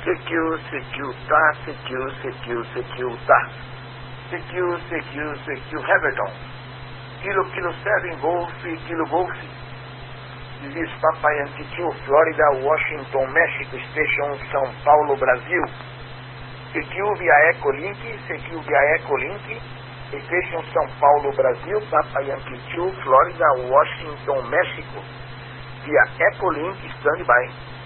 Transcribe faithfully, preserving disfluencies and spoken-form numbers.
Seguiu, seguiu, tá, seguiu, seguiu, seguiu, tá. Seguiu, seguiu, seguiu, Everton. Kilo, kilo, seven, golf, kilo, golf. This is Papa Yankee two, Florida, Washington, México, Station, São Paulo, Brasil. Seguiu via Ecolink, seguiu via Ecolink. Station, São Paulo, Brasil, Papa Yankee two, Florida, Washington, México. Via Ecolink, standby.